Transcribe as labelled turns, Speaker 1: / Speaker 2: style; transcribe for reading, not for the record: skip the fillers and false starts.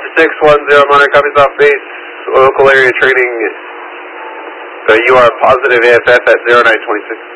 Speaker 1: Delta 610, monitor copies off base, local area training. You are positive AFF at 0926.